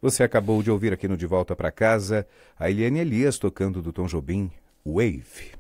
Você acabou de ouvir aqui no De Volta para Casa a Eliane Elias tocando do Tom Jobim, Wave.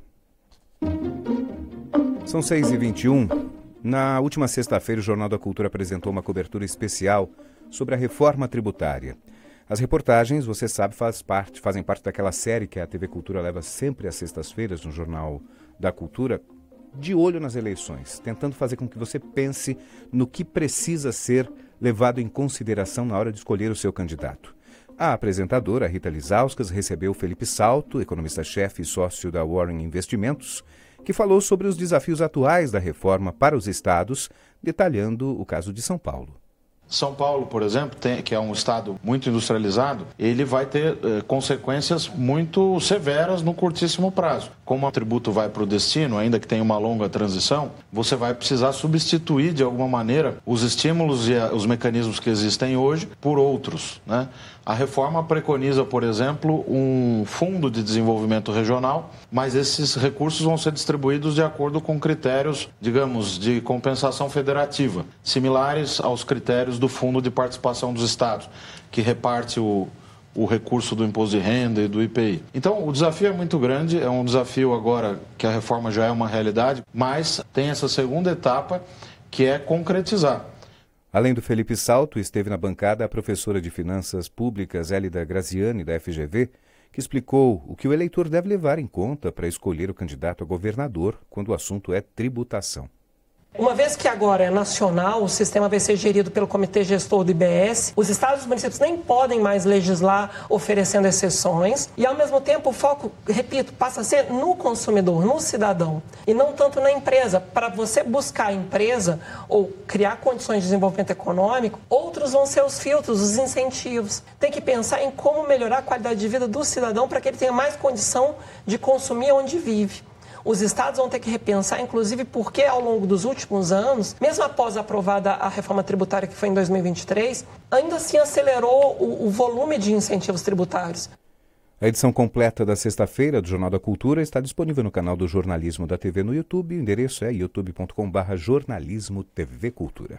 São 6h21. Na última sexta-feira, o Jornal da Cultura apresentou uma cobertura especial sobre a reforma tributária. As reportagens, você sabe, fazem parte daquela série que a TV Cultura leva sempre às sextas-feiras no Jornal da Cultura, de olho nas eleições, tentando fazer com que você pense no que precisa ser levado em consideração na hora de escolher o seu candidato. A apresentadora Rita Lizauskas recebeu Felipe Salto, economista-chefe e sócio da Warren Investimentos, que falou sobre os desafios atuais da reforma para os estados, detalhando o caso de São Paulo. São Paulo, por exemplo, que é um estado muito industrializado, ele vai ter consequências muito severas no curtíssimo prazo. Como o tributo vai para o destino, ainda que tenha uma longa transição, você vai precisar substituir de alguma maneira os estímulos e os mecanismos que existem hoje por outros, né? A reforma preconiza, por exemplo, um fundo de desenvolvimento regional, mas esses recursos vão ser distribuídos de acordo com critérios, digamos, de compensação federativa, similares aos critérios do Fundo de Participação dos Estados, que reparte o recurso do imposto de renda e do IPI. Então, o desafio é muito grande, é um desafio agora que a reforma já é uma realidade, mas tem essa segunda etapa que é concretizar. Além do Felipe Salto, esteve na bancada a professora de Finanças Públicas Hélida Graziani, da FGV, que explicou o que o eleitor deve levar em conta para escolher o candidato a governador quando o assunto é tributação. Uma vez que agora é nacional, o sistema vai ser gerido pelo Comitê Gestor do IBS, os estados e os municípios nem podem mais legislar oferecendo exceções e, ao mesmo tempo, o foco, repito, passa a ser no consumidor, no cidadão, e não tanto na empresa. Para você buscar a empresa ou criar condições de desenvolvimento econômico, outros vão ser os filtros, os incentivos. Tem que pensar em como melhorar a qualidade de vida do cidadão para que ele tenha mais condição de consumir onde vive. Os estados vão ter que repensar, inclusive, porque ao longo dos últimos anos, mesmo após aprovada a reforma tributária que foi em 2023, ainda assim acelerou o volume de incentivos tributários. A edição completa da sexta-feira do Jornal da Cultura está disponível no canal do Jornalismo da TV no YouTube. O endereço é youtube.com/jornalismo TV Cultura.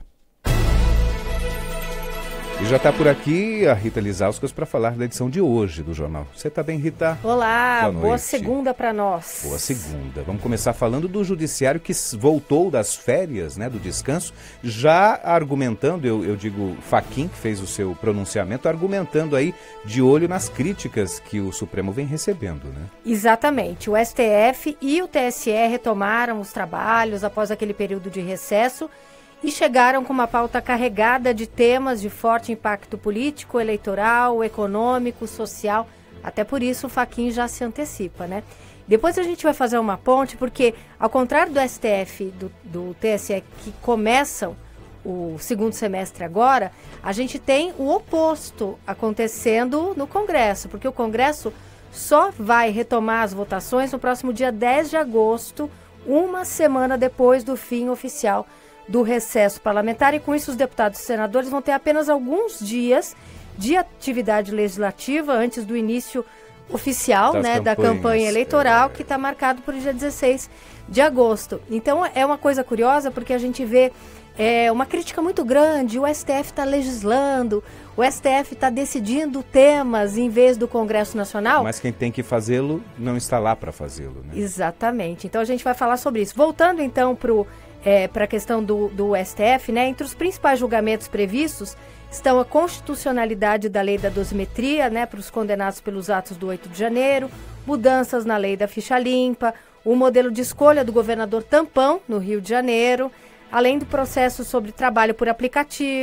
E já está por aqui a Rita Lizauskas para falar da edição de hoje do jornal. Você está bem, Rita? Olá, boa segunda para nós. Boa segunda. Vamos começar falando do judiciário que voltou das férias, né, do descanso, já argumentando, eu digo Fachin, que fez o seu pronunciamento, argumentando aí de olho nas críticas que o Supremo vem recebendo, né? Exatamente. O STF e o TSE retomaram os trabalhos após aquele período de recesso e chegaram com uma pauta carregada de temas de forte impacto político, eleitoral, econômico, social. Até por isso o Fachin já se antecipa, né? Depois a gente vai fazer uma ponte, porque ao contrário do STF e do TSE, que começam o segundo semestre agora, a gente tem o oposto acontecendo no Congresso, porque o Congresso só vai retomar as votações no próximo dia 10 de agosto, uma semana depois do fim oficial do recesso parlamentar, e com isso os deputados e senadores vão ter apenas alguns dias de atividade legislativa antes do início oficial, da campanha eleitoral, que está marcado para o dia 16 de agosto. Então é uma coisa curiosa, porque a gente vê uma crítica muito grande: o STF está legislando, o STF está decidindo temas em vez do Congresso Nacional. Mas quem tem que fazê-lo não está lá para fazê-lo, né? Exatamente. Então a gente vai falar sobre isso. Voltando então para a questão do STF, né? Entre os principais julgamentos previstos estão a constitucionalidade da lei da dosimetria, né, para os condenados pelos atos do 8 de janeiro, mudanças na lei da ficha limpa, o modelo de escolha do governador tampão no Rio de Janeiro, além do processo sobre trabalho por aplicativo,